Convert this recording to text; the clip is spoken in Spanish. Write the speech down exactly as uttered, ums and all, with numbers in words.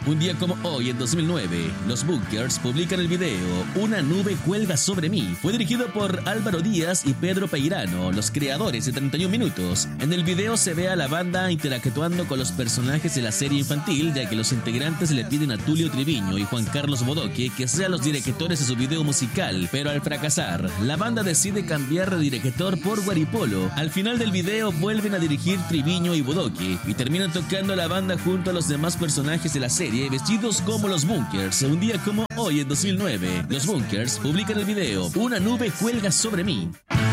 Un día como hoy, en dos mil nueve, los Bunkers publican el video Una nube cuelga sobre mí. Fue dirigido por Álvaro Díaz y Pedro Peirano, los creadores de treinta y un minutos. En el video se ve a la banda interactuando con los personajes de la serie infantil, ya que los integrantes le piden a Tulio Triviño y Juan Carlos Bodoque que sean los directores de su video musical, pero al fracasar, la banda decide cambiar de director por Guaripolo. Al final del video vuelven a dirigir Triviño y Bodoque y terminan tocando la banda junto a los demás personajes de la serie vestidos como los Bunkers. Un día como hoy, en dos mil nueve, los Bunkers publican el video Una nube cuelga sobre mí.